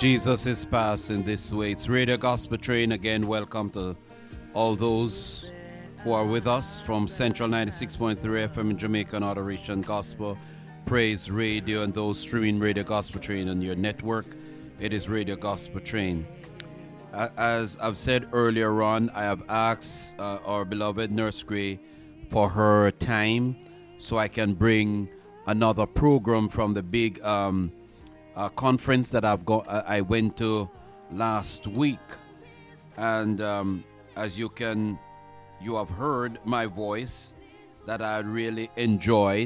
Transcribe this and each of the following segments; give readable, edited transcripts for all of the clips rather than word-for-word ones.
Jesus is passing this way. It's Radio Gospel Train again. Welcome to all those who are with us from Central 96.3 FM in Jamaica and Adoration Gospel Praise Radio, and those streaming Radio Gospel Train on your network. It is Radio Gospel Train. As I've said earlier on, I have asked our beloved Nurse Gray for her time so I can bring another program from the big conference that I went to last week. And as you have heard my voice, that I really enjoyed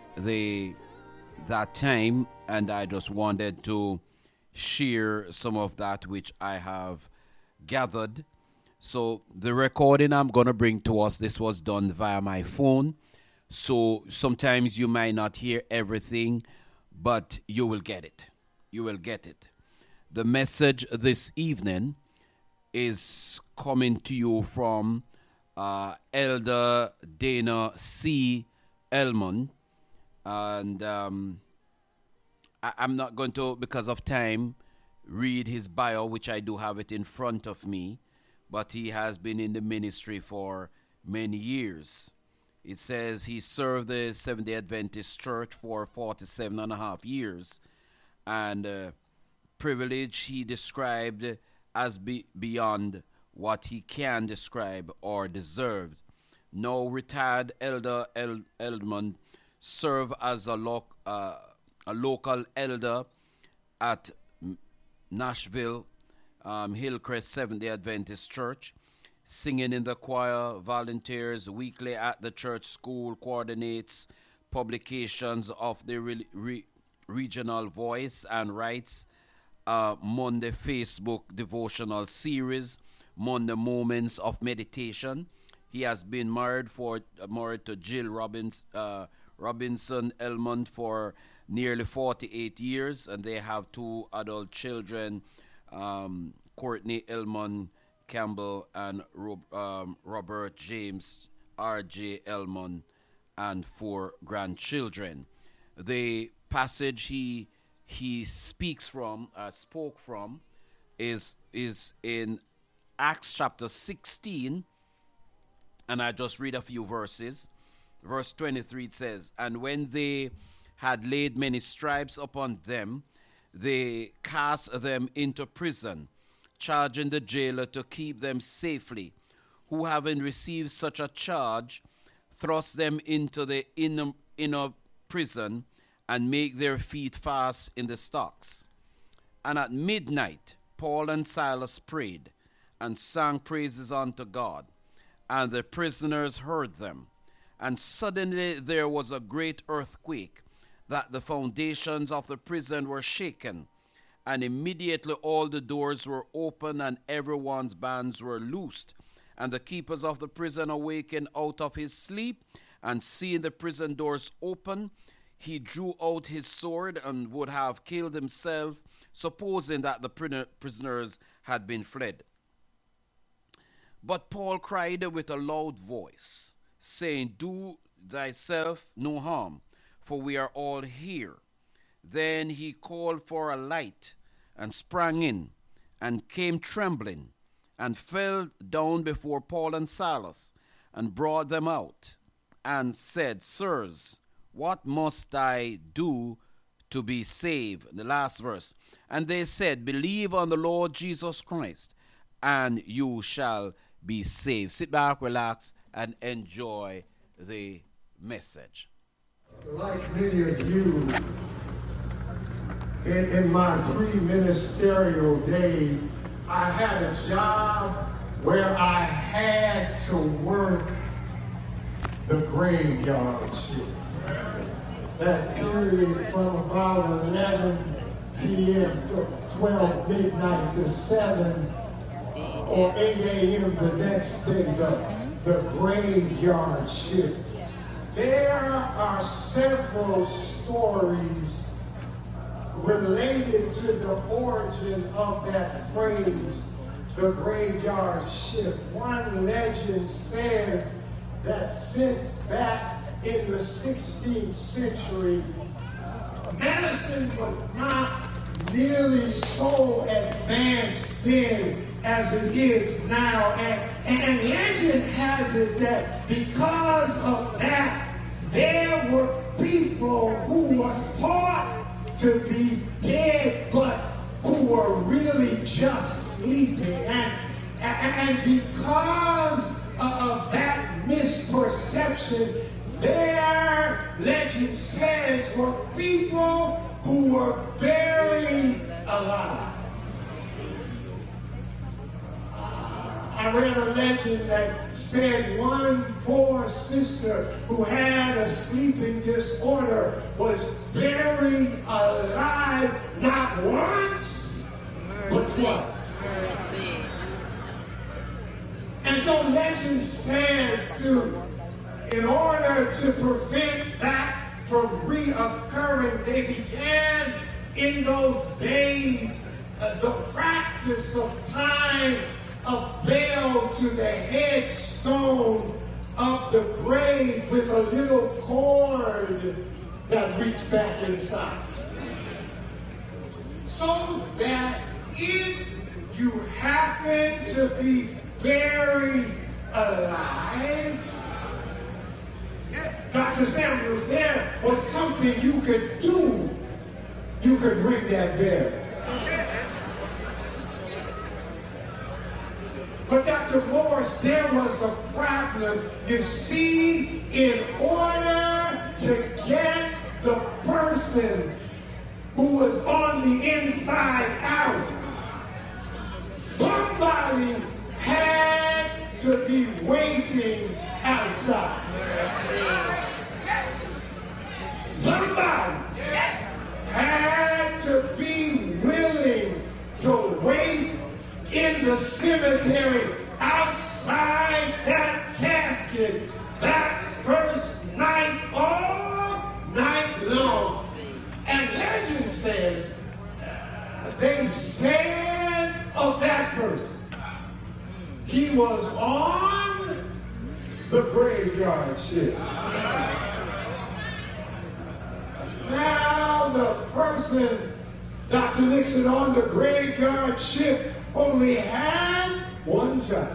that time, and I just wanted to share some of that which I have gathered. So the recording I'm going to bring to us, this was done via my phone. So sometimes you might not hear everything, but you will get it. You will get it. The message this evening is coming to you from Elder Dana C. Elmon. And I'm not going to, because of time, read his bio, which I do have it in front of me. But he has been in the ministry for many years. It says he served the Seventh-day Adventist Church for 47 and a half years. And privilege he described as beyond what he can describe or deserved. Now retired Elder Eldman served as a local elder at Nashville Hillcrest Seventh-day Adventist Church, singing in the choir, volunteers weekly at the church school, coordinates publications of the Regional Voice, and writes Monday Facebook devotional series, Monday Moments of Meditation. He has been married to Jill Robinson Elmond for nearly 48 years, and they have two adult children, Courtney Elmond Campbell and Robert James R.J. Elmond, and 4 grandchildren. The passage he spoke from is in Acts chapter 16, and I just read a few verses. Verse 23, it says, "And when they had laid many stripes upon them, they cast them into prison, charging the jailer to keep them safely, who having received such a charge, thrust them into the inner prison, and make their feet fast in the stocks. And at midnight Paul and Silas prayed, and sang praises unto God, and the prisoners heard them. And suddenly there was a great earthquake, that the foundations of the prison were shaken, and immediately all the doors were open, and everyone's bands were loosed. And the keepers of the prison awakened out of his sleep, and seeing the prison doors open, he drew out his sword and would have killed himself, supposing that the prisoners had been fled. But Paul cried with a loud voice, saying, Do thyself no harm, for we are all here. Then he called for a light, and sprang in, and came trembling, and fell down before Paul and Silas, and brought them out, and said, Sirs, what must I do to be saved? The last verse. And they said, Believe on the Lord Jesus Christ, and you shall be saved. Sit back, relax, and enjoy the message. Like many of you, in my pre-ministerial days, I had a job where I had to work the graveyard shift. That period from about 11 p.m. to 12 midnight to 7 or 8 a.m. the next day, the graveyard shift. There are several stories related to the origin of that phrase, the graveyard shift. One legend says that since back in the 16th century, medicine was not nearly so advanced then as it is now. And legend has it that because of that, there were people who were thought to be dead, but who were really just sleeping. And because of that misperception, there, legend says, were people who were buried alive. I read a legend that said one poor sister who had a sleeping disorder was buried alive not once, but twice. And so legend says in order to prevent that from reoccurring, they began in those days the practice of tying a bell to the headstone of the grave with a little cord that reached back inside. So that if you happen to be buried alive, Dr. Samuels, there was something you could do. You could ring that bell. But Dr. Morris, there was a problem. You see, in order to get the person who was on the inside out, somebody had to be waiting outside. Somebody had to be willing to wait in the cemetery outside that casket that first night all night long. And legend says, they said of that person, he was on the graveyard shift. Now the person, Dr. Nixon, on the graveyard shift only had one job.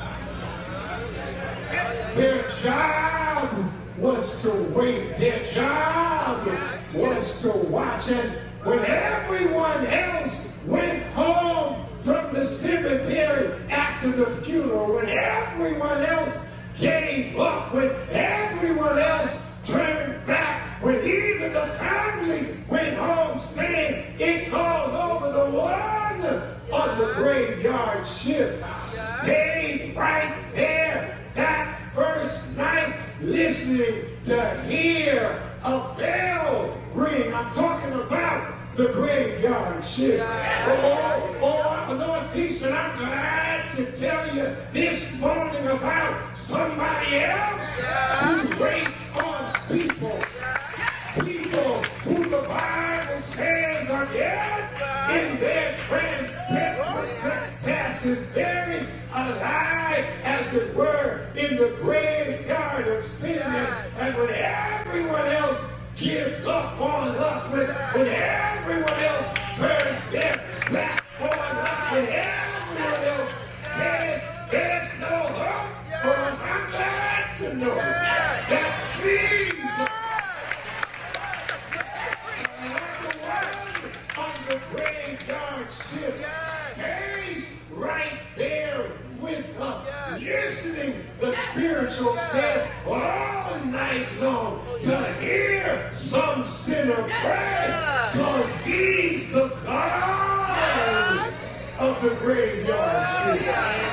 Their job was to wait. Their job was to watch. And when everyone else went home from the cemetery after the funeral, when everyone else gave up, when everyone else turned back, when even the family went home saying it's all over, the one on the graveyard shift stayed right there that first night listening to hear a bell ring. I'm talking about the graveyard shift. Or Northeastern, I'm glad to tell you this morning about somebody else who waits on people. People who the Bible says are dead in their trespasses, buried alive, as it were, in the graveyard of sin. And when everyone else gives up on us, when everyone else turns their back on us, when everyone else says there's no hope for us, I'm glad to know that Jesus, the graveyard shift, stays right there with us, listening, the spiritual says, all night long to hear some sinner pray, because he's the God of the graveyard shift.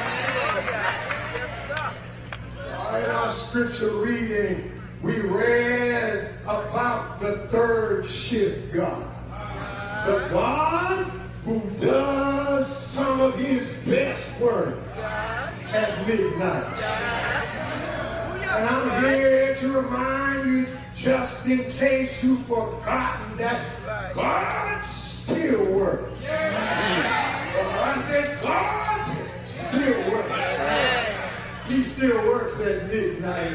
In our scripture reading, we read about the third shift God. The God who does some of his best work at midnight. And I'm here to remind you, just in case you've forgotten, that God still works. I said God still works. He still works at midnight.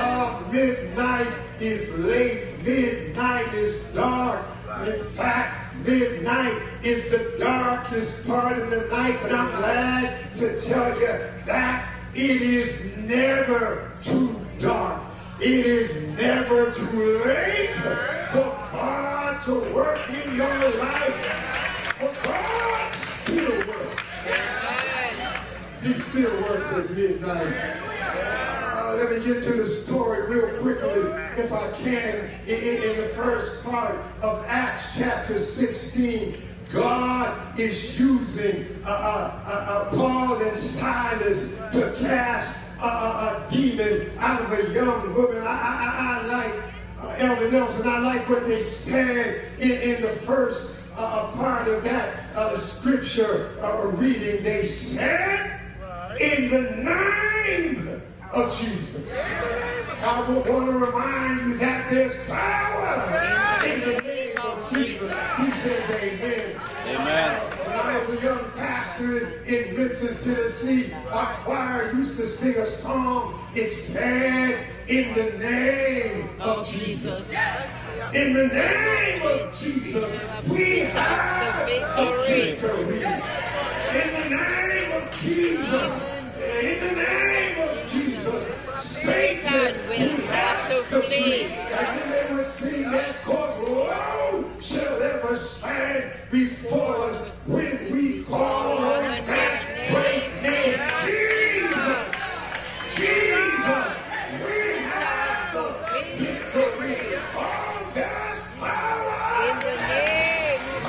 Midnight is late. Midnight is dark. In fact, midnight is the darkest part of the night, but I'm glad to tell you that it is never too dark. It is never too late for God to work in your life. For God still works. He still works at midnight. Let me get to the story real quickly, if I can. In the first part of Acts chapter 16, God is using Paul and Silas to cast a demon out of a young woman. I like Elder Nelson. I like what they said in the first part of that scripture reading. They said, in the name of Jesus. I want to remind you that there's power in the name of Jesus. Who says amen? Amen. When I was a young pastor in Memphis, Tennessee, our choir used to sing a song. It said, in the name of Jesus. In the name of Jesus, we have a victory. In the name of Jesus, in the name of Jesus, Satan, he has to flee. And then they would sing that chorus, "Who shall ever stand before us when we call on that great name, Jesus, Jesus, we have the victory." Oh, there's power in the name of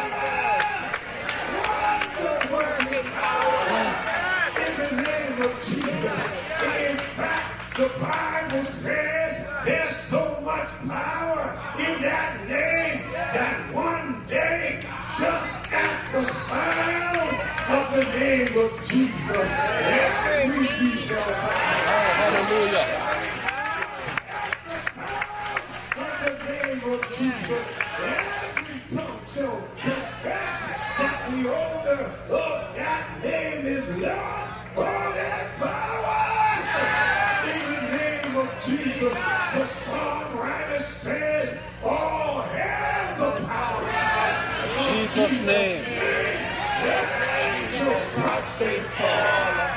power, wonder-working power in the name of Jesus. In fact, the Bible says there's so much power in that name that one day, just at the sound of the name of Jesus, every knee shall bow. Hallelujah. At the sound of the name of Jesus, every tongue shall confess that the owner of that name is Lord. Oh, there's power in the name of Jesus. The songwriter says, all have the power. In Jesus' name. Angels prostrate fall.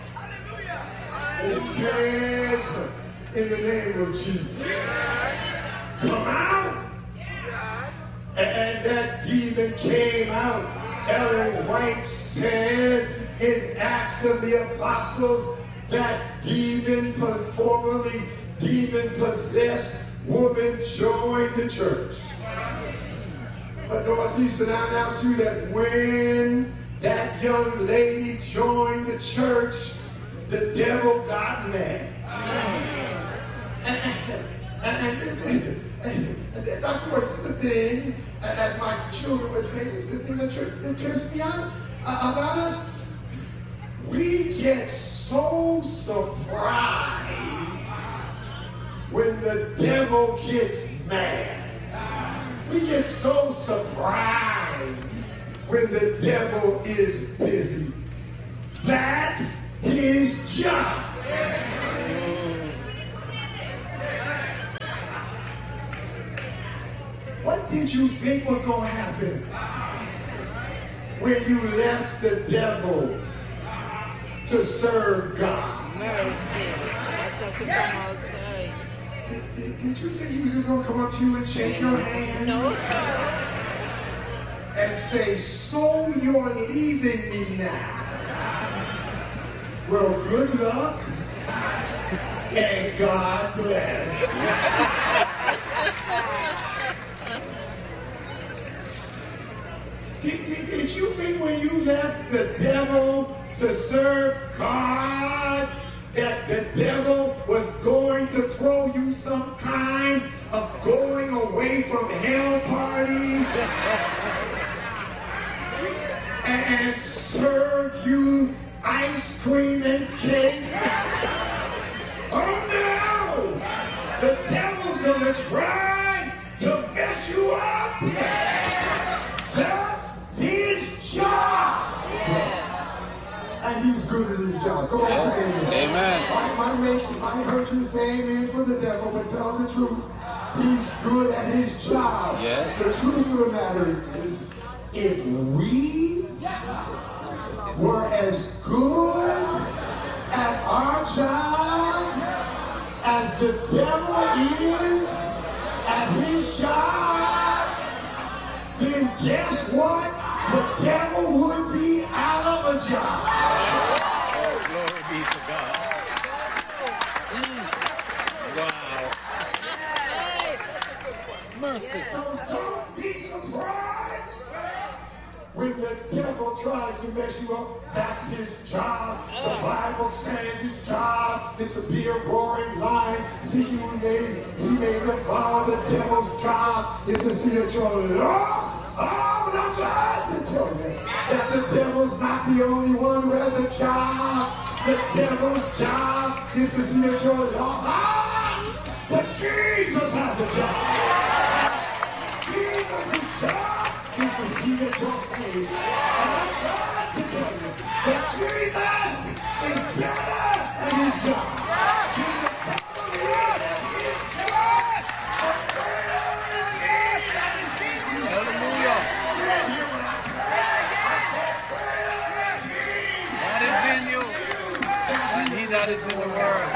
It says, in the name of Jesus, come out. And that demon came out. Ellen White says in Acts of the Apostles that formerly demon-possessed woman joined the church. But Northeastern, I announce you that when that young lady joined the church, the devil got mad. And Dr. West, this is the thing, as my children would say, this is the thing that trips me out about us. We get so surprised when the devil gets mad. We get so surprised when the devil is busy. That's his job. What did you think was going to happen when you left the devil to serve God? Did you think he was just going to come up to you and shake your hand? No, sir. And say, so you're leaving me now? Well, good luck and God bless. Did you think when you left the devil to serve God that the devil was going to throw you some kind of going away from hell party and serve you ice cream and cake? Oh no! The devil's gonna try to mess you up. That's his job. And he's good at his job. Come on, say amen. Amen. Might hurt you to say amen for the devil, but tell the truth. He's good at his job. Yes. The truth of the matter is, if we were as good at our job as the devil is at his job, then guess what? The devil would be out of a job. Oh, glory be to God. Wow. Mercy. So don't be surprised when the devil tries to mess you up. That's his job. The Bible says his job is to be a roaring lion. See, he may devour the devil's job is to see that you're lost. Oh, but I'm glad to tell you that the devil's not the only one who has a job. The devil's job is to see that you're lost. But Jesus has a job. Jesus' job is to see that you're saved. And I'm glad to tell you that Jesus is better than his job. Hallelujah. That is in you, and he that is in the world.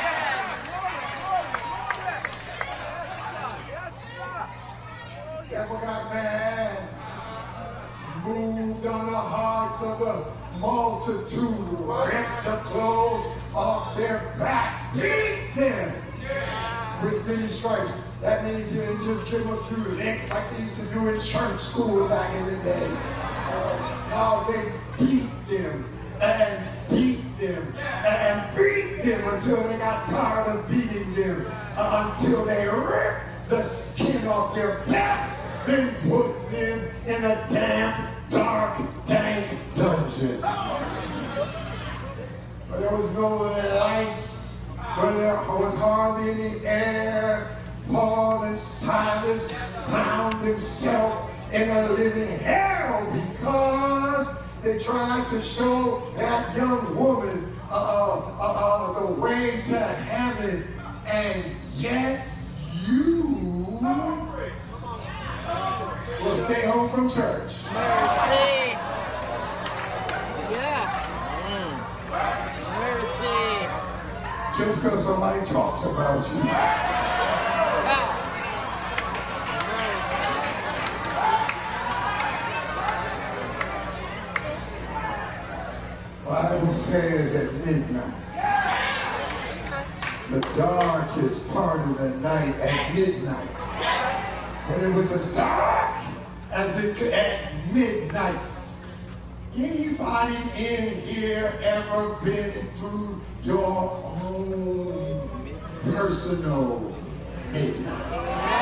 Devil got mad, moved on the hearts of the multitude, ripped the clothes off their back, beat them with many stripes. That means he didn't just give them a few licks like they used to do in church school back in the day. No, they beat them and beat them and beat them until they got tired of beating them, until they ripped the skin off their backs, then put them in a damp, dark, dank dungeon. Where there was no lights, where there was hardly any air, Paul and Silas found themselves in a living hell because they tried to show that young woman the way to heaven, and yet you will stay home from church. Mercy. Yeah. Mercy. Just because somebody talks about you. Bible says at midnight, the darkest part of the night at midnight, when it was as dark as it could at midnight. Anybody in here ever been through your own personal midnight?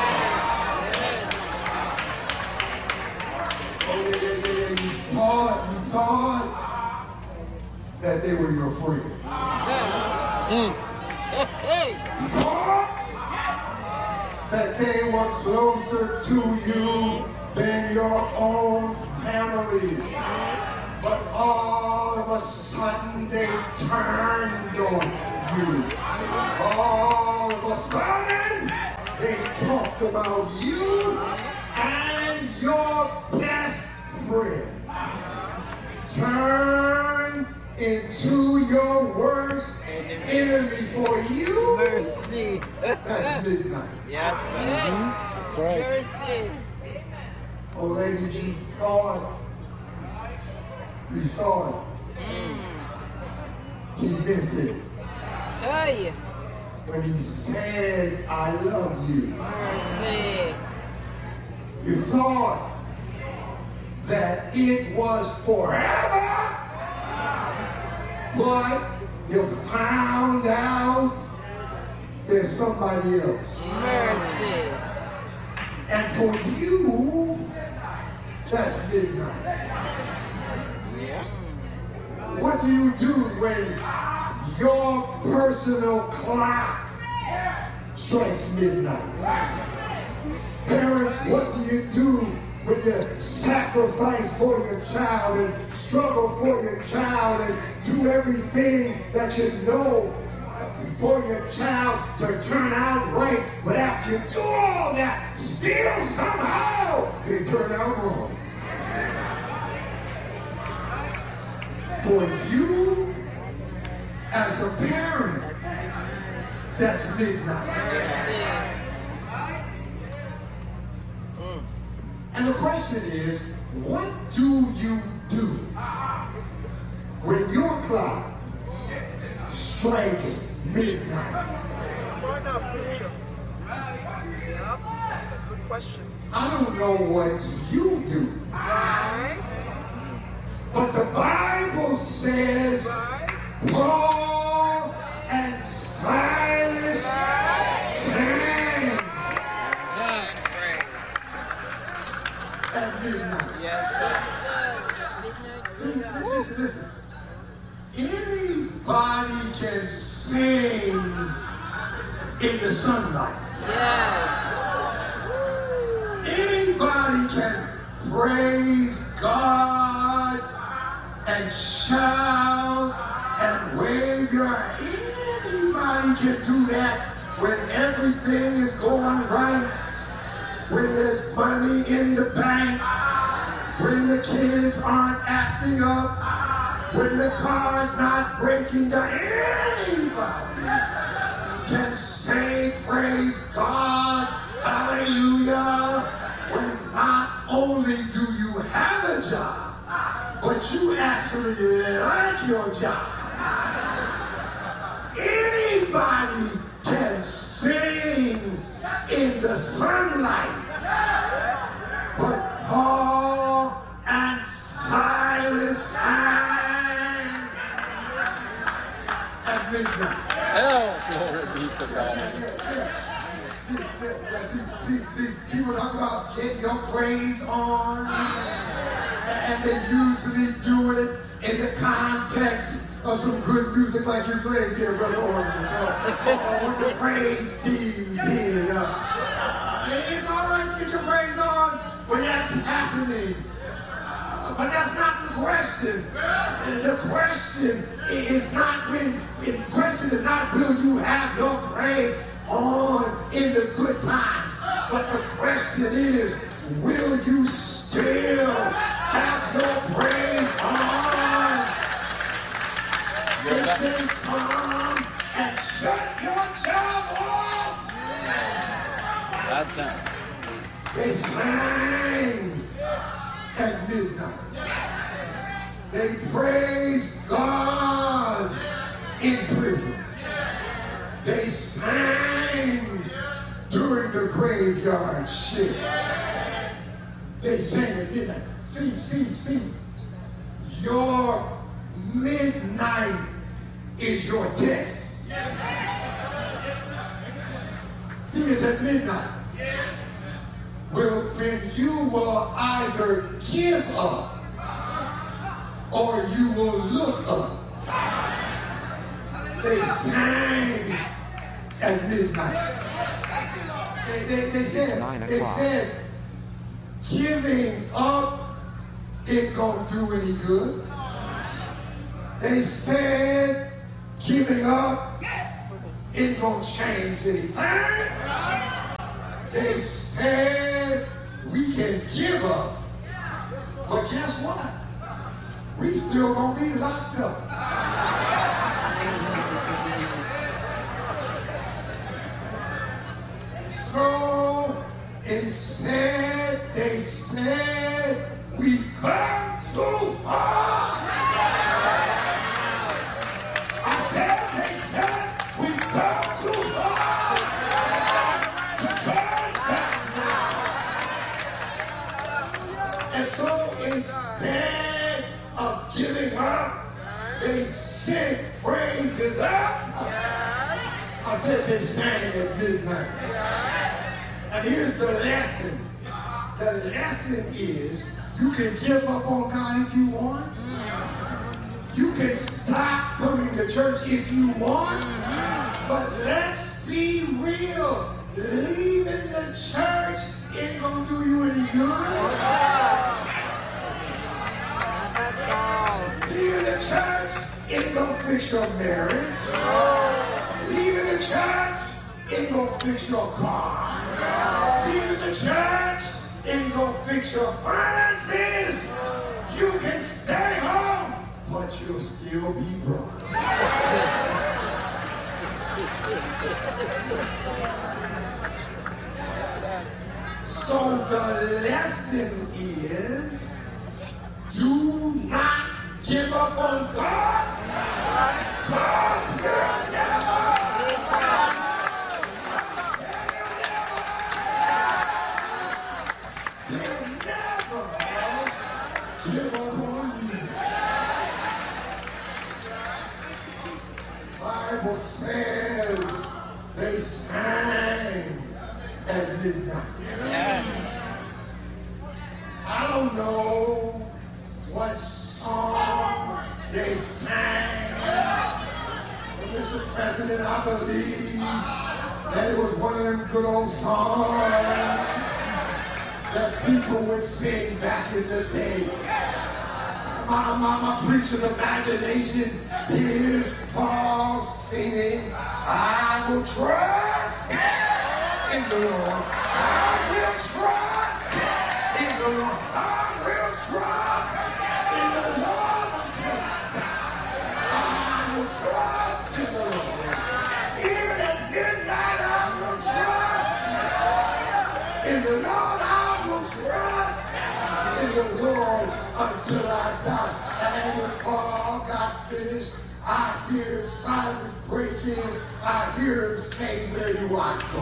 Oh, yeah. You thought that they were your friend. You thought that they were closer to you than your own family. But all of a sudden they turned on you. All of a sudden they talked about you and your best friend. Turn into your worst enemy for you. Mercy. That's midnight. Yes. That's right. Mercy. Oh, ladies, you thought he meant it Hey. when he said, I love you. Mercy. You thought that it was forever, but you found out there's somebody else. Mercy. And for you, that's midnight. Yeah. What do you do when your personal clock strikes midnight? Parents, what do you do when you sacrifice for your child and struggle for your child and do everything that you know for your child to turn out right, but after you do all that, still somehow they turn out wrong. For you, as a parent, that's midnight. And the question is, what do you do when your clock strikes midnight? Good question. I don't know what you do, but the Bible says Paul and Silas sang at midnight. See, listen. Anybody can sing in the sunlight. Anybody can praise God and shout and wave your hand. Anybody can do that when everything is going right, when there's money in the bank, when the kids aren't acting up, when the car's not breaking down. Anybody can say, praise God, hallelujah, when not only do you have a job, but you actually like your job. Anybody can sing in the sunlight, but Paul and Silas sang at midnight. Glory be to God. See, people talk about get your praise on, and they usually do it in the context of some good music like you played there, Brother Organist, or what the praise team did. It's all right to get your praise on when that's happening. But that's not the question. The question is not will you have your praise on in the good times, but the question is, will you still have your praise on if they come and shut your job off? That time. They sang at midnight. They praised God in prison. They sang during the graveyard shift. They sang at midnight. See. Your midnight is your test. See, it's at midnight. Well, when you will either give up or you will look up. They sang at midnight. They said giving up ain't gonna do any good. They said giving up ain't gonna change anything. They said we can give up, but guess what? We still gonna be locked up. So instead, they said we've come too far. They said we've come too far to turn back now. And so instead of giving up, they sent praises up. I said they sang at midnight. And here's the lesson. The lesson is you can give up on God if you want. You can stop coming to church if you want. But let's be real. Leaving the church ain't gonna do you any good. Leaving the church ain't gonna fix your marriage. Leaving the church ain't gonna fix your car. Leaving the church ain't gonna fix your finances. You can stay home, but you'll still be broke. So the lesson is, do not give up on God, because he'll never give up on you. Bible says they sang at midnight. I don't know what song they sang, but Mr. President, I believe that it was one of them good old songs that people would sing back in the day. My preacher's imagination is Paul singing, I will trust in the Lord. I will trust in the Lord. I will trust in the Lord until I die. I will trust in the Lord. Even at midnight, I will trust in the Lord. I will trust in the Lord until I die. And when Paul got finished, I hear silence break in. I hear him say, where do I go?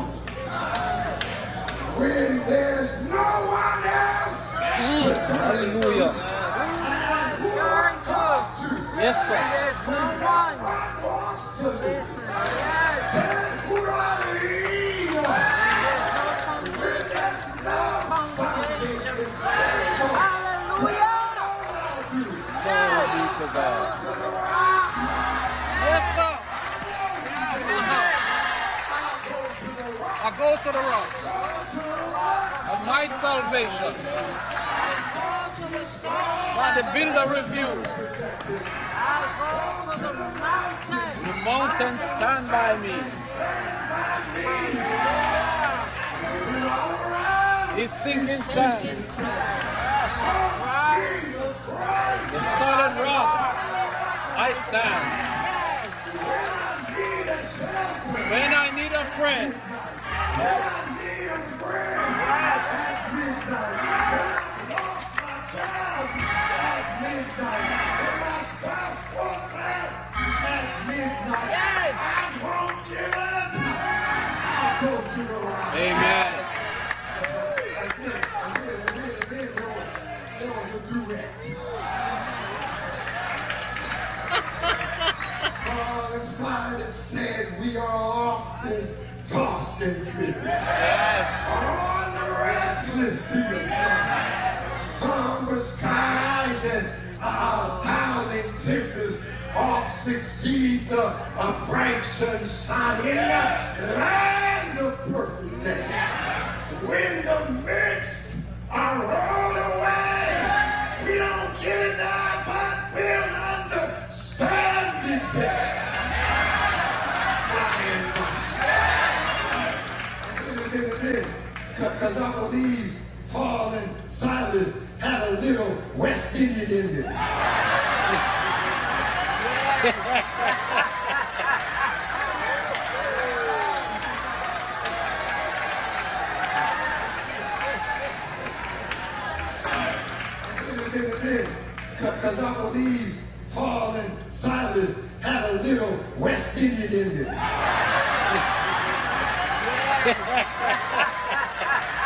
When there's no one else to turn to, and who I talk to. Yes, sir. There's no one. God wants to listen. Yes. Said, who do I lean on? When there's no foundation stable. Hallelujah. Glory be to God. Yes, sir. I go to the rock of my salvation. But the builder refused. The mountains stand by me. He's sinking sand. The solid rock I stand. When I need a friend, amen. There was a duet. Paul and Silas said, we are often tossed and driven on the restless sea of sun. Somber skies and howling tempests oft succeed the bright sunshine in the land of perfect day. When the midst are rolled away, we don't get it now, but we'll understand it better. Because I believe Paul and Silas had a little West Indian in them. Because I believe Paul and Silas had a little West Indian in them.